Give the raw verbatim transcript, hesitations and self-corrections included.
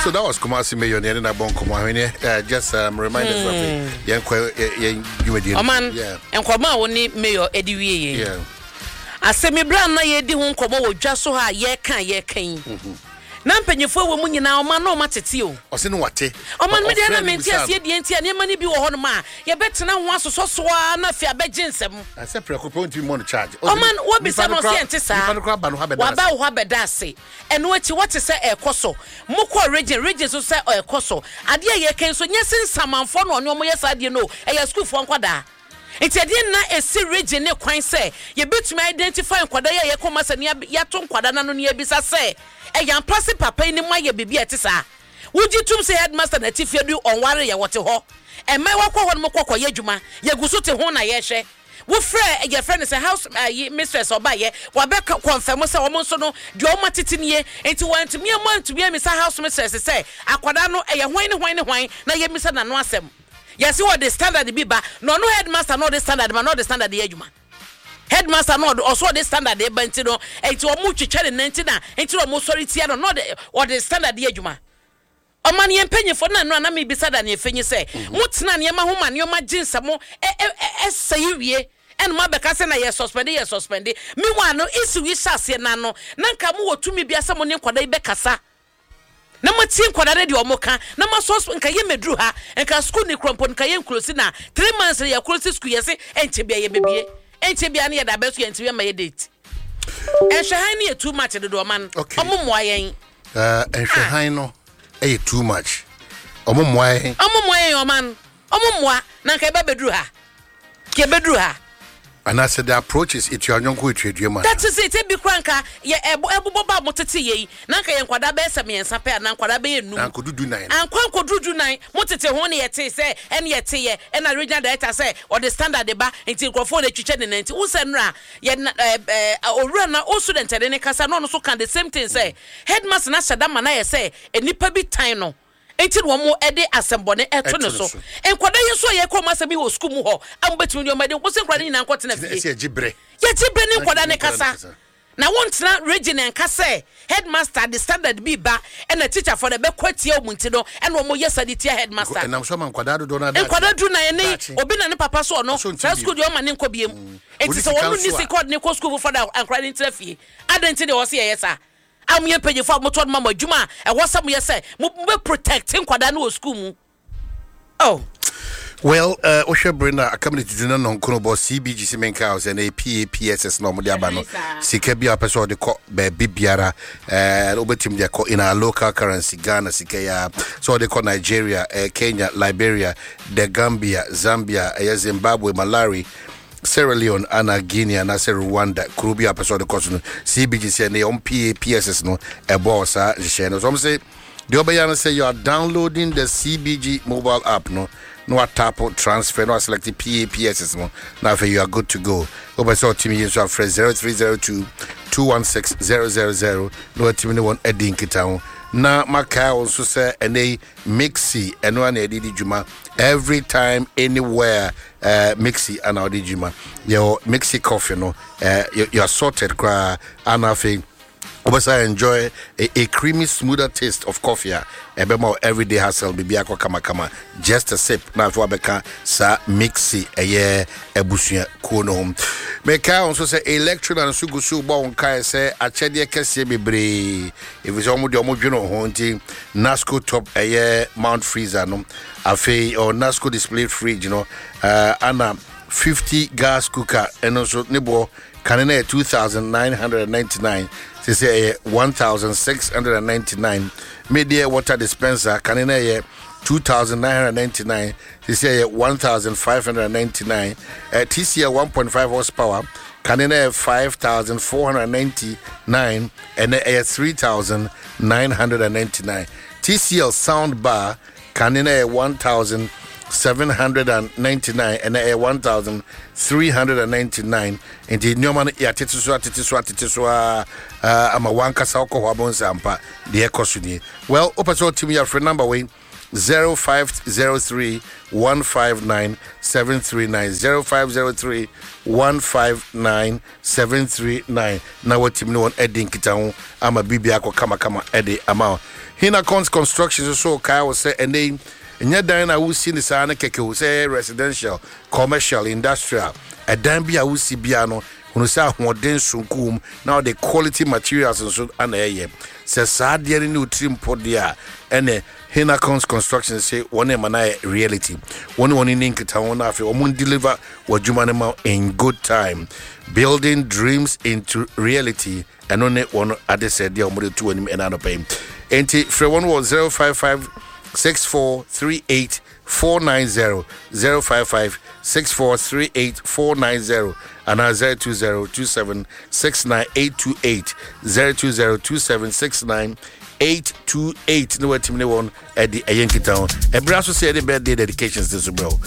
So that was Kumasi Mayor and I bon come uh, just um reminders mm. of it. Yeah, you were man yeah. And Kwama woni Mayor Ediwie. Yeah. Asemi bra na ye di ho nkomo wo dwa so ha ye kan ye kan. Na mpanyefo wo mu nyina o ma na o matete o. O se no wate. O man me dey na menti asie die ntia ne mani bi wo ho no ma ye betena ho asoso a na fi abeginsem. I say preoccupy won't be charge. O man wo bi se no se ente sa. Wa ba wo ha beda ase. Eno achi what se e koso. Mo ko region region so se e koso. Ade ye kan so nya sensamanfo no ne o mo ye sa ade no. E ya school fo nkwada. Enti ade na esi region ne kwan se ye betumi identify nkwada ye ye koma se ne ya to nkwada na no ne bisa se e yan pass papa ni mo ye bibia ete sa wuji tum se headmaster na tifie du onware ye wote ho e mai wakọ ho mo kokọ ye dwuma ye gusu te ho na ye hwe wo frɛ ye friend say house uh, mistress oba ye wa be confirm say wo nso no de o matete ne enti want me am to be me say house mistress say akwada no e ye hwan ne hwan ne hwan na ye mi say na no asem yes what the standard be ba no no headmaster no the standard ma no the standard ye dwuma headmaster no also the standard e banti no enti o mu twetwe ne nti na enti o mu sorry tia no no the what the standard ye dwuma o man ye mpanyefo na no na me bisa da ne efenyi se mutena ne ma ho ma ne o ma ginsa mo e e sayi wie en ma be ka se na ye suspend ye suspend me wa no isi wi sase na no na nka mo wotumi bia se mo ne nkwada be kasa na mati nkwada de o mo ka na ma suspend nka ye medru ha nka school ni krompo nka ye nklosi na three months ye krosi school ye se enche bia ye bebie enti bia na da beso enti ma ye date enhwehan ne too much de do man omumwa yen eh enhwehan no eh too much omumwa yen omumwa yen o man omumwa na nka be bedru ha ke bedru ha and I said the approach is it your nyonko etwedue man that is it e bi kranka ye ebobo ba motete ye na nka ye nkwada be se me nsa pe na nkwada be enu na nkodudu nine ankwa nkodudu nine motete ho ne ye te se ene ye te ye ena regional director say or the standard ba enti nkrofo de twetwe ne nanti wo se nra ye owura na o student de ne kasa no no so can the same thing say headmaster na shadama na ye say enipa bi tan no enti no mo ede asembone eto ne so enkwada ye so ye koma asemi ho school mu ho ambetumi no made ko se nkwada ni na nkwote na fie ye gibre ye gibre ni nkwada ne kasa na wontra region en kasa headmaster the standard bi ba and a teacher for the be kwatia omunti no and wo mo yesa di tia headmaster and am so man nkwada do na da nkwada do na ne obi na ne papa so no school de o ma ne nkọ biem enti so wo ni record ne ko school for da nkwada ni trafie adenti de wo se yesa am ye page for motor mama djuma e wasam ye say mo be protecting kwada na school mu oh well uh Osha Brenda a community do no nkono bo C B G Cement House and a P A P S S no mo de aba no sika bia person de ko be bibiara eh obetim de ko in our local currency Ghana sika ya so de ko Nigeria uh, Kenya Liberia the Gambia Zambia uh, Zimbabwe Malawi Sierra Leone, Anna, Guinea, and Rwanda, Kurubia, episode of the C B G C and the on P A P S S no a boss. So I'm say the Obayana say you are downloading the C B G mobile app, no, no tap transfer, no select the P A P S S no. Now for you are good to go. Over so to me, you have fresh zero three zero two two one six zero zero zero. No team one Eddie Town. Na maka also say ene mixi eno na edidi juma every time anywhere uh mixi and odidi juma your mixi coffee no uh you, you are sorted cra anafi obasa enjoy a, a creamy smoother taste of coffee ebe more everyday hustle bibi akwa kama kama just a sip na for beka sa mixi eye ebusua ko no hom meka also say electron and sugu su bo nkai say achede kese bebre if is omo de omo dweno ho nti Nasco top eye Mount Freezer no afi or Nasco display fridge you know uh ana fifty gas cooker and also nebo kanene two thousand nine hundred ninety-nine they say one thousand six hundred ninety-nine media water dispenser kanene two thousand nine hundred ninety-nine they say one thousand five hundred ninety-nine uh, T C L one point five horsepower kanene five thousand four hundred ninety-nine and uh, three thousand nine hundred ninety-nine T C L sound bar kanene one thousand seven hundred ninety-nine and a one thousand three hundred ninety-nine and the Newman Yatitiswa Titiswa Titiswa uh ama one Kasako Wabon Sampa the Ecosuni. Well, Opaso Timmy, your friend number way zero five zero three one five nine seven three nine zero five zero three one five nine seven three nine. Now what team no one edding kita ama bibia ko kama kama edde ama Hina Cons Construction so kai was say and name nya dan na wo si ni sa na keke wo say residential commercial industrial a dan bia wo si bia no hunu say ahoden sunkum now the quality materials so ana eye say sa de ni utrim podia ene Hina Cons Construction say one e mana reality one one in nkita won afi o mun deliver wadwuma ne ma in good time building dreams into reality and on it one ade said dia o mo de two anim enano pay enti free one was zero five five six four three eight four nine zero zero five five six four three eight four nine zero and zero two zero two seven six nine eight two eight zero two zero two seven six nine eight two eight no what team ne won at the Yankee Town. E bra so say the birthday dedications this bro.